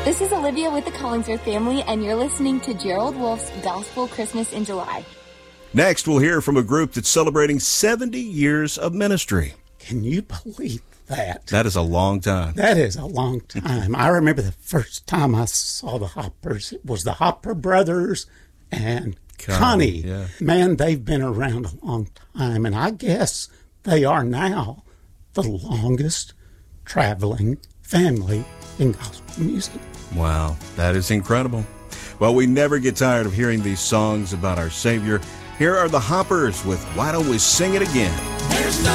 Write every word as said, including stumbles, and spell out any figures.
This is Olivia with the Collingsworth family, and you're listening to Gerald Wolfe's Gospel Christmas in July. Next, we'll hear from a group that's celebrating seventy years of ministry. Can you believe that? That is a long time. That is a long time. I remember the first time I saw the Hoppers, it was the Hopper brothers and Connie. Connie. Yeah. Man, they've been around a long time, and I guess they are now the longest traveling family in gospel music. Wow, that is incredible. Well, we never get tired of hearing these songs about our Savior. Here are the Hoppers with Why Don't We Sing It Again?